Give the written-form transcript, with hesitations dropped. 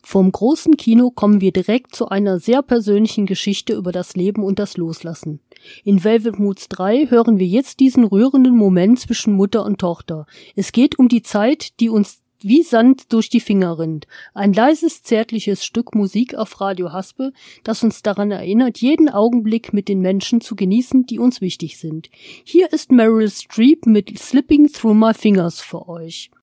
Vom großen Kino kommen wir direkt zu einer sehr persönlichen Geschichte über das Leben und das Loslassen. In Velvet Moods 3 hören wir jetzt diesen rührenden Moment zwischen Mutter und Tochter. Es geht um die Zeit, die uns wie Sand durch die Finger rinnt. Ein leises, zärtliches Stück Musik auf Radio Haspe, das uns daran erinnert, jeden Augenblick mit den Menschen zu genießen, die uns wichtig sind. Hier ist Meryl Streep mit Slipping Through My Fingers für euch.